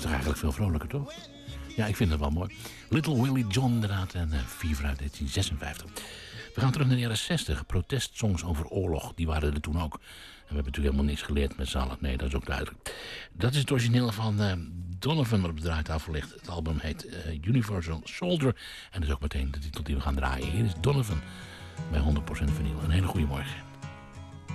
is toch eigenlijk veel vrolijker, toch? Ja, ik vind het wel mooi. Little Willie John inderdaad en Fever uit 1956. We gaan terug naar de jaren 60. Protestsongs over oorlog, die waren er toen ook. En we hebben natuurlijk helemaal niks geleerd met z'n allen. Nee, dat is ook duidelijk. Dat is het origineel van Donovan wat op de draaitafel ligt. Het album heet Universal Soldier. En dat is ook meteen de titel die we gaan draaien. Hier is Donovan bij 100% Vinyl. Een hele goede morgen.